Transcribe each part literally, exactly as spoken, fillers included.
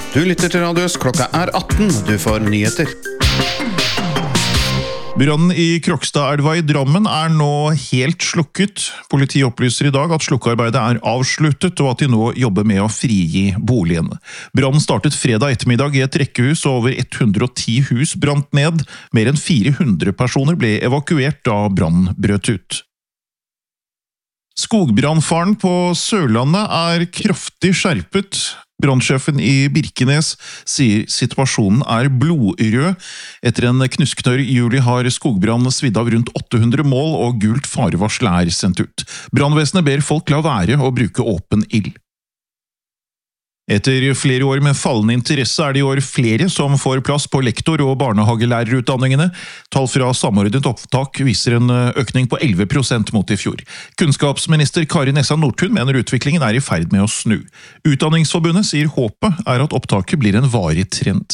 Du lytter til Radios, klokka er atten, du får nyheter. Brannen i Krokstadelva i Drammen er nå helt slukket. Politiet opplyser i dag at slukkearbeidet er avsluttet, og at de nå jobber med å frigi boligen. Brannen startet fredag ettermiddag i et rekkehus, og over hundre og ti hus brant ned. Mer enn fire hundre personer ble evakuert da brannen brøt ut. Skogbrannfaren på Sørlandet er kraftig skjerpet. Brannsjefen i Birkenes sier situasjonen er blodrød. Etter en knusktørr juli har skogbrann svidd av rundt åtte hundre mål, og gult farevarsel er sendt ut. Brannvesenet ber folk la være å bruke åpen ild. Etter flere år med fallende interesse er det i år flere som får plass på lektor- og barnehagelærerutdanningene. Tall fra Samordnet opptak viser en økning på elleve prosent mot i fjor. Kunnskapsminister Kari Nessa Nordtun mener utviklingen er i ferd med å snu. Utdanningsforbundet sier håpet er at opptaket blir en varig trend.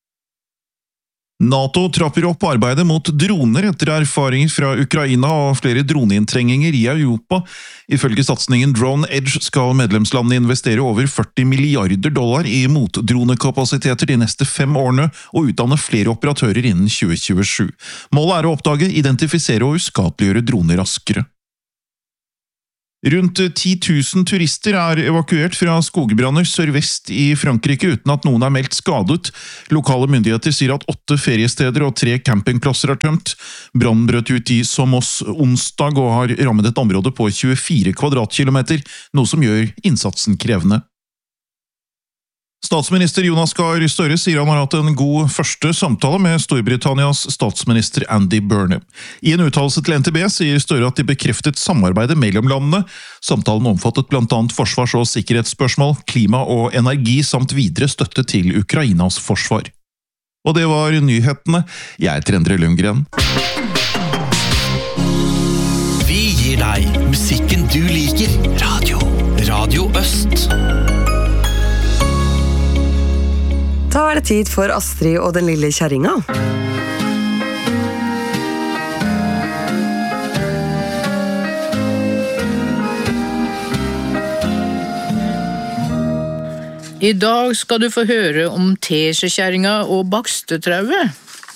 NATO trapper opp arbeidet mot droner etter erfaringer fra Ukraina og flere droneinntrengninger i Europa. Ifølge satsningen Drone Edge skal medlemslandene investere over førti milliarder dollar i motdronekapasiteter de neste fem årene og utdanne flere operatører innen tjue tjuesju. Målet er å oppdage, identifisere og uskadeliggjøre droner raskere. Rundt ti tusen turister er evakuert fra skogbranner sørvest i Frankrike uten at noen er meldt skadet. Lokale myndigheter sier at åtte feriesteder og tre campingplasser er tømt. Brannen brøt ut i Somos onsdag og har rammet et område på tjuefire kvadratkilometer, noe som gjør innsatsen krevende. Statsminister Jonas Gahr Støre sier han har hatt en god første samtale med Storbritannias statsminister Andy Burnham. I en uttalelse til N T B sier Støre at de bekreftet samarbeidet mellom landene. Samtalen omfattet blant annet forsvars- og sikkerhetsspørsmål, klima og energi samt videre støtte til Ukrainas forsvar. Og det var nyhetene. Jeg er Endre Lundgren. Vi gir deg musikken du liker. Radio. Radio Øst. Da er det tid for Astrid og den lille kjerringa. I dag skal du få høre om teskjekjerringa og bakstetrauet.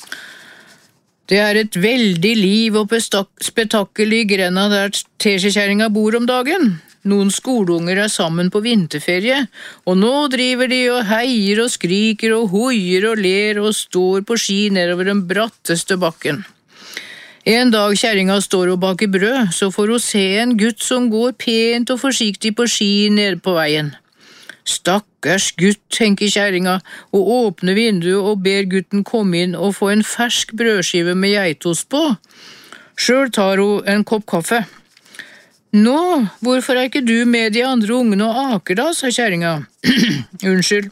Det er et veldig liv og spetakkel i grenda der teskjekjerringa bor om dagen. Noen skoleunger er sammen på vinterferie, og nå driver de og heier og skriker og hoier og ler og står på ski nedover den bratteste bakken. En dag kjerringa står og baker brød, så får hun se en gutt som går pent og forsiktig på ski nede på veien. Stakkars gutt, tenker kjerringa, og åpner vinduet og ber gutten komme inn og få en fersk brødskive med geitost på. Selv tar hun en kopp kaffe. Nå, hvorfor er ikke du med de andre ungene og aker da, sa kjerringa. Unnskyld.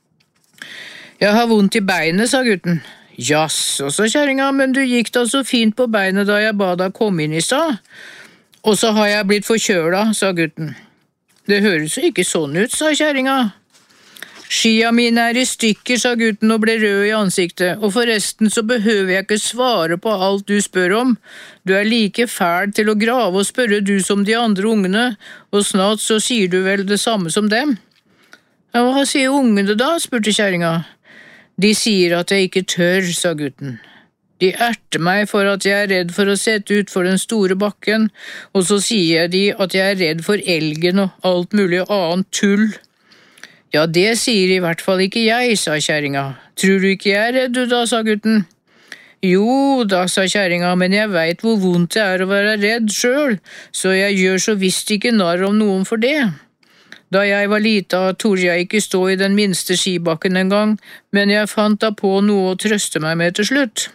Jeg har vondt i beinet, sa gutten. Jaså, sa kjerringa, men du gikk da så fint på beinet da jeg ba deg komme inn i stad. Og så har jeg blitt forkjøla, sa gutten. Det høres jo ikke sånn ut, sa kjerringa. Skia mine er i stykker, sa gutten og ble rød i ansiktet, og forresten så behøver jeg ikke svare på alt du spør om. Du er like fæl til å grave og spørre du som de andre ungene, og snart så sier du vel det samme som dem. Ja, hva sier ungene da, spurte kjerringa. De sier at jeg ikke tør, sa gutten. De erter meg for at jeg er redd for å sette ut for den store bakken, og så sier de at jeg er redd for elgen og alt mulig annet tull. Ja, det sier i hvert fall ikke jeg, sa kjerringa. Tror du ikke jeg er redd du da, sa gutten. Jo da, sa kjerringa, men jeg vet hvor vondt det er å være redd selv, så jeg gjør så visst ikke narr om noen for det. Da jeg var lita, torde jeg ikke stå i den minste skibakken en gang, men jeg fant da på noe å trøste meg med til slutt.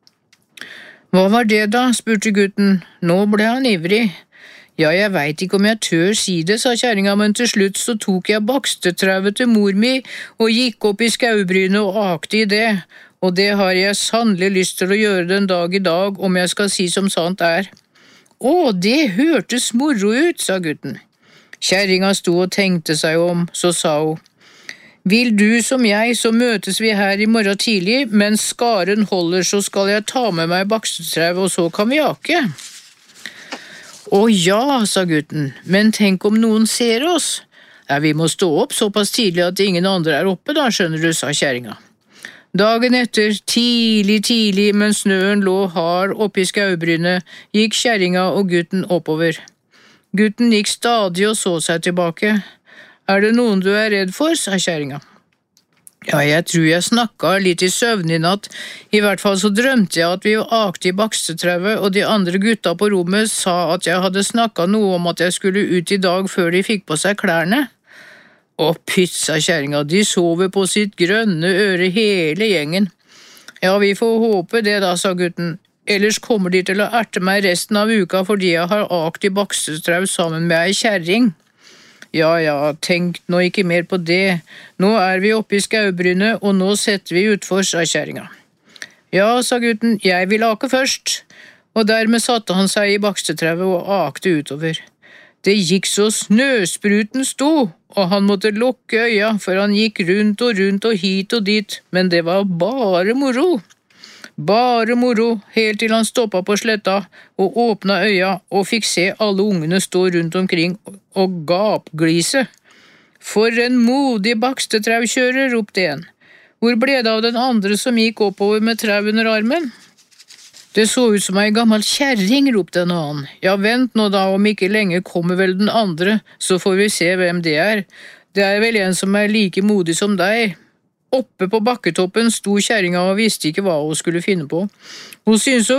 Hva var det da, spurte gutten. Nå ble han ivrig. Ja, jeg vet ikke om jeg tør si det, sa kjerringa, men til slutt så tok jeg bakstetrauet til mor mi og gikk opp i skaubrynet og akte i det, og det har jeg sannelig lyst til å gjøre den dag i dag, om jeg skal si som sant er. Å, det hørtes moro ut, sa gutten. Kjerringa sto og tenkte seg om, så sa hun. Vil du som jeg, så møtes vi her i morgen tidlig, mens skaren holder, så skal jeg ta med meg bakstetrauet, og så kan vi ake. Å ja, sa gutten, men tenk om noen ser oss. Ja, vi må stå opp såpass tidlig at ingen andre er oppe da, skjønner du, sa kjerringa. Dagen etter, tidlig, tidlig, mens snøen lå hard oppe i skaubrynet, gikk kjerringa og gutten oppover. Gutten gikk stadig og så seg tilbake. Er det noen du er redd for, sa kjerringa. Ja, jeg tror jeg snakket litt i søvn i natt. I hvert fall så drømte jeg at vi akte i bakstetrauet, og de andre gutta på rommet sa at jeg hadde snakket noe om at jeg skulle ut i dag før de fikk på seg klærne. Å, pytt, sa kjerringa, de sover på sitt grønne øre hele gjengen. Ja, vi får håpe det da, sa gutten. Ellers kommer de til å erte meg resten av uka fordi jeg har akt i bakstetrau sammen med ei kjerring. Ja, ja, tenk nå ikke mer på det. Nå er vi oppe i skaubrynet, og nå setter vi utfor, sa kjerringa. Ja, sa gutten, jeg vil ake først. Og dermed satte han seg i bakstetrauet og akte utover. Det gikk så snøspruten sto, og han måtte lukke øya, for han gikk rundt og rundt og hit og dit, men det var bare moro. Bare moro, helt til han stoppet på sletta og åpnet øya og fikk se alle ungene stå rundt omkring og gapglise. For en modig bakstetraukjører, ropte en. Hvor ble det av den andre som gikk oppover med trau under armen? Det så ut som ei gammel kjerring, ropte en annen. Ja, vent nå da, om ikke lenge kommer vel den andre, så får vi se hvem det er. Det er vel en som er like modig som deg. Oppe på bakketoppen sto kjerringa og visste ikke hva hun skulle finne på. Hun syntes så